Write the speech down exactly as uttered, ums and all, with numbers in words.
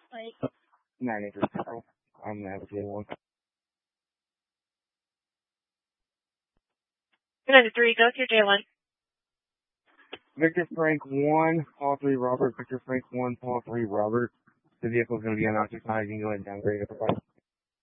ninety-three Central. I'm gonna have a J one. ninety-three, go to J one. Victor Frank one, Paul three Robert. Victor Frank one, Paul three Robert. The vehicle's gonna be unoccupied. You can go ahead and downgrade it. Bye.